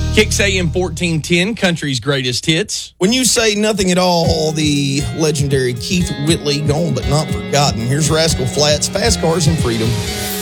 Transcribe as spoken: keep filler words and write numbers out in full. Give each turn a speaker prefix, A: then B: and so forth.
A: Kicks A M fourteen ten, country's greatest hits.
B: When you say nothing at all, the legendary Keith Whitley, gone but not forgotten. Here's Rascal Flatts, Fast Cars and Freedom.